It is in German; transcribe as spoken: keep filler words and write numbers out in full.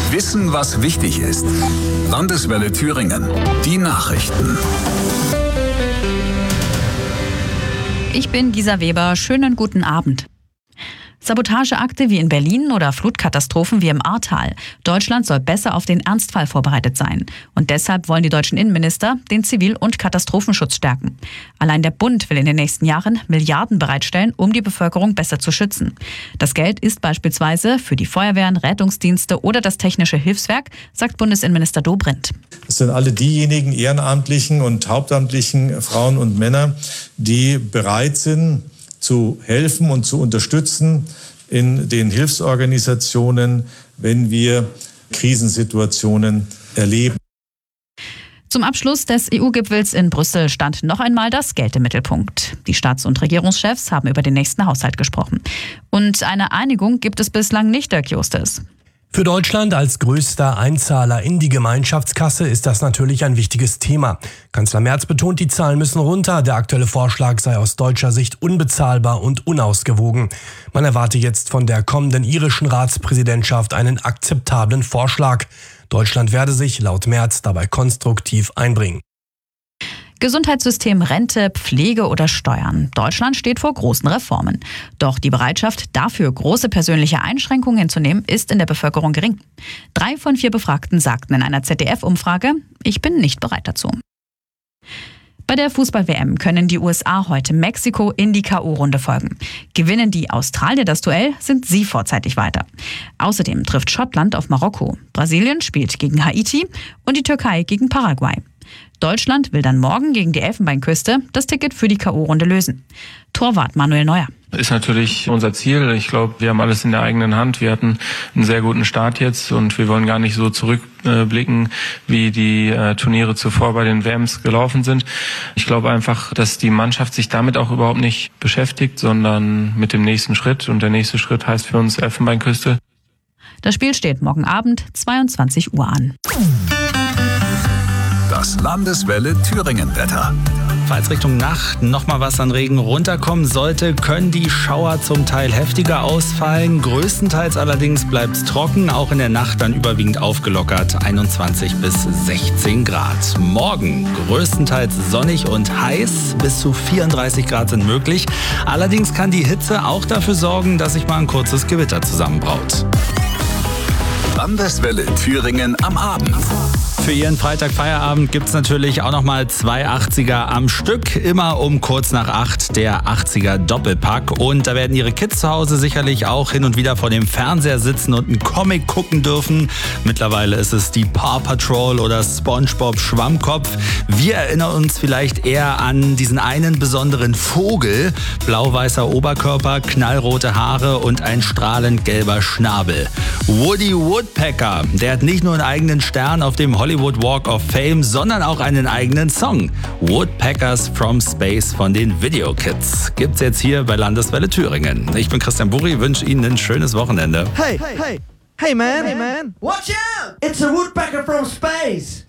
Wissen, was wichtig ist. Landeswelle Thüringen. Die Nachrichten. Ich bin Gisa Weber. Schönen guten Abend. Sabotageakte wie in Berlin oder Flutkatastrophen wie im Ahrtal. Deutschland soll besser auf den Ernstfall vorbereitet sein. Und deshalb wollen die deutschen Innenminister den Zivil- und Katastrophenschutz stärken. Allein der Bund will in den nächsten Jahren Milliarden bereitstellen, um die Bevölkerung besser zu schützen. Das Geld ist beispielsweise für die Feuerwehren, Rettungsdienste oder das Technische Hilfswerk, sagt Bundesinnenminister Dobrindt. Das sind alle diejenigen ehrenamtlichen und hauptamtlichen Frauen und Männer, die bereit sind, zu helfen und zu unterstützen in den Hilfsorganisationen, wenn wir Krisensituationen erleben. Zum Abschluss des E U-Gipfels in Brüssel stand noch einmal das Geld im Mittelpunkt. Die Staats- und Regierungschefs haben über den nächsten Haushalt gesprochen. Und eine Einigung gibt es bislang nicht, Dirk Justes. Für Deutschland als größter Einzahler in die Gemeinschaftskasse ist das natürlich ein wichtiges Thema. Kanzler Merz betont, die Zahlen müssen runter. Der aktuelle Vorschlag sei aus deutscher Sicht unbezahlbar und unausgewogen. Man erwarte jetzt von der kommenden irischen Ratspräsidentschaft einen akzeptablen Vorschlag. Deutschland werde sich laut Merz dabei konstruktiv einbringen. Gesundheitssystem, Rente, Pflege oder Steuern. Deutschland steht vor großen Reformen. Doch die Bereitschaft, dafür große persönliche Einschränkungen hinzunehmen, ist in der Bevölkerung gering. Drei von vier Befragten sagten in einer Z D F-Umfrage, ich bin nicht bereit dazu. Bei der Fußball-W M können die U S A heute Mexiko in die K O-Runde folgen. Gewinnen die Australier das Duell, sind sie vorzeitig weiter. Außerdem trifft Schottland auf Marokko. Brasilien spielt gegen Haiti und die Türkei gegen Paraguay. Deutschland will dann morgen gegen die Elfenbeinküste das Ticket für die K O-Runde lösen. Torwart Manuel Neuer. Ist natürlich unser Ziel. Ich glaube, wir haben alles in der eigenen Hand. Wir hatten einen sehr guten Start jetzt und wir wollen gar nicht so zurückblicken, wie die äh, Turniere zuvor bei den W Ms gelaufen sind. Ich glaube einfach, dass die Mannschaft sich damit auch überhaupt nicht beschäftigt, sondern mit dem nächsten Schritt. Und der nächste Schritt heißt für uns Elfenbeinküste. Das Spiel steht morgen Abend zweiundzwanzig Uhr an. Das Landeswelle Thüringen-Wetter. Falls Richtung Nacht noch mal was an Regen runterkommen sollte, können die Schauer zum Teil heftiger ausfallen. Größtenteils allerdings bleibt es trocken, auch in der Nacht dann überwiegend aufgelockert, einundzwanzig bis sechzehn Grad. Morgen größtenteils sonnig und heiß, bis zu vierunddreißig Grad sind möglich. Allerdings kann die Hitze auch dafür sorgen, dass sich mal ein kurzes Gewitter zusammenbraut. Landeswelle Thüringen am Abend. Für Ihren Freitag-Feierabend gibt es natürlich auch nochmal zwei achtziger am Stück. Immer um kurz nach acht der achtziger Doppelpack. Und da werden Ihre Kids zu Hause sicherlich auch hin und wieder vor dem Fernseher sitzen und einen Comic gucken dürfen. Mittlerweile ist es die Paw Patrol oder SpongeBob Schwammkopf. Wir erinnern uns vielleicht eher an diesen einen besonderen Vogel. Blau-weißer Oberkörper, knallrote Haare und ein strahlend gelber Schnabel. Woody Woodpecker, der hat nicht nur einen eigenen Stern auf dem Hollywood Walk of Fame, sondern auch einen eigenen Song. Woodpeckers from Space von den Video Kids. Gibt's jetzt hier bei Landeswelle Thüringen. Ich bin Christian Burri, wünsche Ihnen ein schönes Wochenende. Hey, hey, hey man, hey man, watch out! It's a woodpecker from space!